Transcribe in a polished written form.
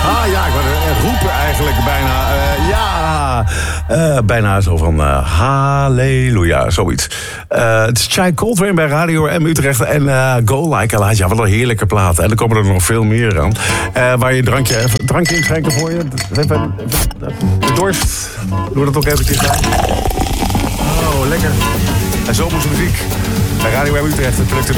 Ja, ik wou roepen eigenlijk bijna. Bijna zo van halleluja, zoiets. Het is Chai Coltrane bij Radio M Utrecht en Go Like Elijah. Wat een heerlijke plaat. En er komen er nog veel meer aan. Waar je drankje inschenken voor je. Even de dorst. Doe dat ook eventjes aan. Oh, lekker. En zomerse muziek. Bij Radio M Utrecht, het product